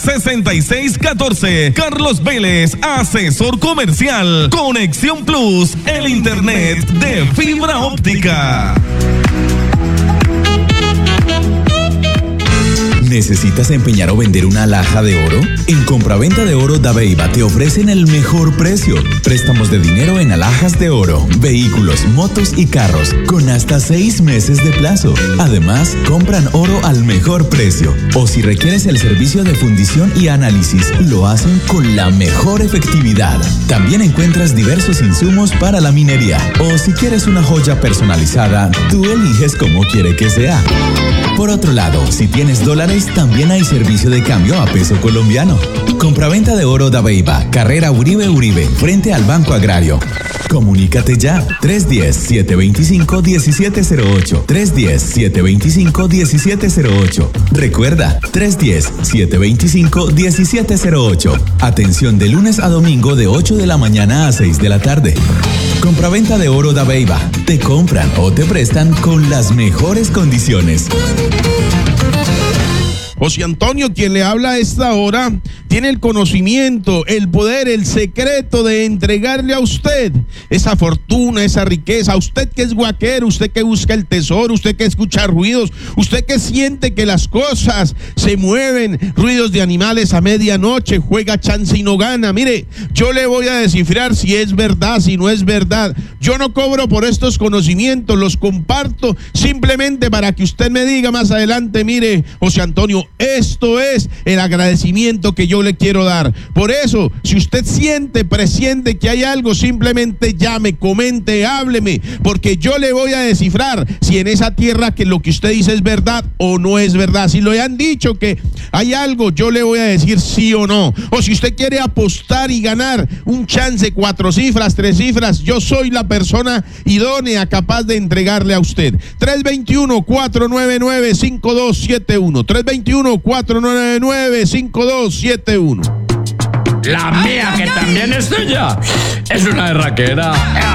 6614. Carlos Vélez, asesor comercial. Conexión Plus, el internet de fibra óptica. ¿Necesitas empeñar o vender una alhaja de oro? En Compraventa de Oro Dabeiba te ofrecen el mejor precio. Préstamos de dinero en alhajas de oro, vehículos, motos y carros, con hasta 6 meses de plazo. Además, compran oro al mejor precio. O si requieres el servicio de fundición y análisis, lo hacen con la mejor efectividad. También encuentras diversos insumos para la minería. O si quieres una joya personalizada, tú eliges cómo quiere que sea. Por otro lado, si tienes dólares, también hay servicio de cambio a peso colombiano. Compraventa de Oro Dabeiba, carrera Uribe, frente al Banco Agrario. Comunícate ya, 310-725-1708, 310-725-1708. Recuerda, 310-725-1708. Atención de lunes a domingo de 8 de la mañana a 6 de la tarde. Compraventa de Oro Dabeiba, te compran o te prestan con las mejores condiciones. José Antonio, quien le habla a esta hora, tiene el conocimiento, el poder, el secreto de entregarle a usted esa fortuna, esa riqueza. Usted que es guaquero, usted que busca el tesoro, usted que escucha ruidos, usted que siente que las cosas se mueven, ruidos de animales a medianoche, juega chance y no gana. Mire, yo le voy a descifrar si es verdad, si no es verdad. Yo no cobro por estos conocimientos, los comparto simplemente para que usted me diga más adelante, mire, José Antonio, esto es el agradecimiento que yo le quiero dar. Por eso, si usted presiente que hay algo, simplemente llame, comente, hábleme, porque yo le voy a descifrar si en esa tierra que lo que usted dice es verdad o no es verdad. Si le han dicho que hay algo, yo le voy a decir sí o no. O si usted quiere apostar y ganar un chance, 4 cifras, 3 cifras, yo soy la persona idónea, capaz de entregarle a usted. 321-499-5271. 321-499-5271. La mía, que también es tuya, es una berraquera.